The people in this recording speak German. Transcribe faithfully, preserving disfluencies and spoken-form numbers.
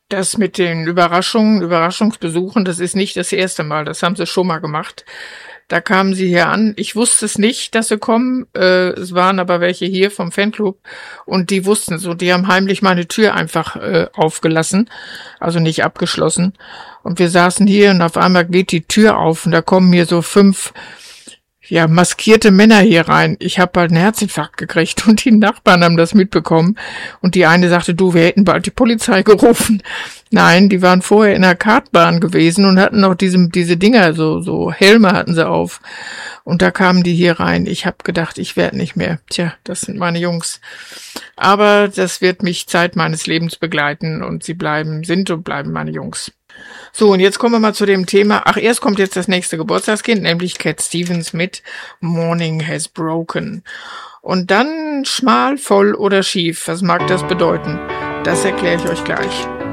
Das mit den Überraschungen, Überraschungsbesuchen, das ist nicht das erste Mal. Das haben sie schon mal gemacht. Da kamen sie hier an. Ich wusste es nicht, dass sie kommen. Äh, es waren aber welche hier vom Fanclub und die wussten es. Und die haben heimlich meine Tür einfach äh, aufgelassen, also nicht abgeschlossen. Und wir saßen hier und auf einmal geht die Tür auf und da kommen hier so fünf ja, maskierte Männer hier rein. Ich habe bald einen Herzinfarkt gekriegt und die Nachbarn haben das mitbekommen. Und die eine sagte, du, wir hätten bald die Polizei gerufen. Nein, die waren vorher in der Kartbahn gewesen und hatten noch diese, diese Dinger, so, so Helme hatten sie auf. Und da kamen die hier rein. Ich habe gedacht, ich werde nicht mehr. Tja, das sind meine Jungs. Aber das wird mich Zeit meines Lebens begleiten und sie bleiben, sind und bleiben meine Jungs. So, und jetzt kommen wir mal zu dem Thema. Ach, erst kommt jetzt das nächste Geburtstagskind, nämlich Cat Stevens mit Morning Has Broken. Und dann schmal, voll oder schief. Was mag das bedeuten? Das erkläre ich euch gleich.